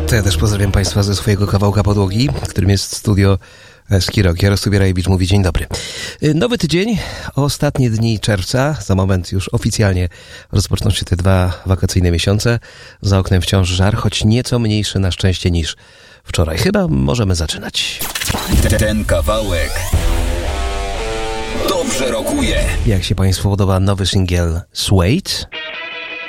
To ja też pozdrawiam Państwa ze swojego kawałka podłogi, którym jest studio Skirok. Jarosław Bierajewicz mówi dzień dobry. Nowy tydzień, ostatnie dni czerwca. Za moment już oficjalnie rozpoczną się te 2 wakacyjne miesiące. Za oknem wciąż żar, choć nieco mniejszy na szczęście niż wczoraj. Chyba możemy zaczynać. Ten kawałek dobrze rokuje. Jak się Państwu podoba nowy singiel Suede?